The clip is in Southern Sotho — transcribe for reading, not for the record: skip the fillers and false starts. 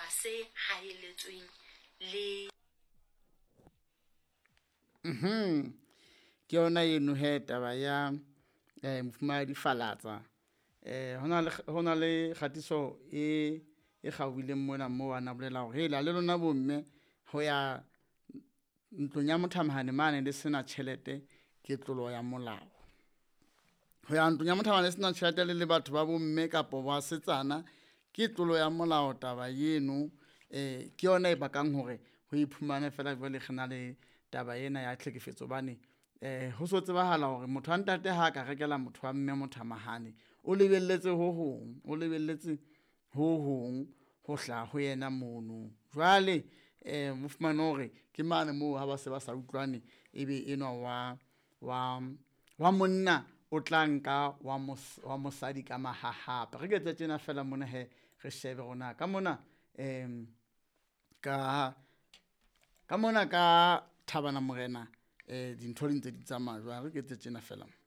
se haeletsweng le ke yona eno he taba ya mofumahadi Falatsa. Hona le kgatiso e kgabileng mona moo ana bolela hore hela le lona bomme ho ya ntlong ya mothamahane mane le sena tjhelete ke tlolo ya molao. Ho ya ntlong ya mothamahane le sena tjhelete le batho ba bomme kapo ba setsana ke tlolo ya molao. Taba eno ke yona e bakang hore ho iphumane fela jwale re na le taba ena ya tlhekefetso bane ho so tsebahala hore motho wa ntate ha ka rekela motho wa mme mothamahane o lebelletse ho hong ho hlaha ho yena mono. Jwale mo fumana hore ke mane moo ha ba se ba sa utlwane ebe enwa wa monna o tla nka wa mosadi ka mahahapa. Re ke tjena fela mona he re shebe rona ka mona ka Thabana Morena dintho di ntse di tsamaya jwang. Re ke tjena fela